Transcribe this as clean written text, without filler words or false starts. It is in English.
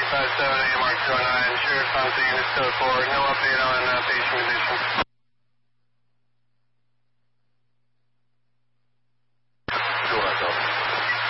57 Mark 209, Sheriff's on scene, it's code 4, no update on patient condition.